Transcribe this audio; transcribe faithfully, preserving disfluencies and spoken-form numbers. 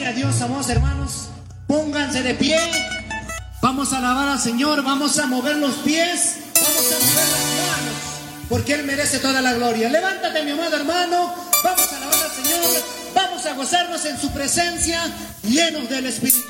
Gloria a Dios, amados hermanos. Pónganse de pie. Vamos a alabar al Señor. Vamos a mover los pies. Vamos a mover las manos. Porque Él merece toda la gloria. Levántate, mi amado hermano. Vamos a alabar al Señor. Vamos a gozarnos en su presencia, llenos del Espíritu.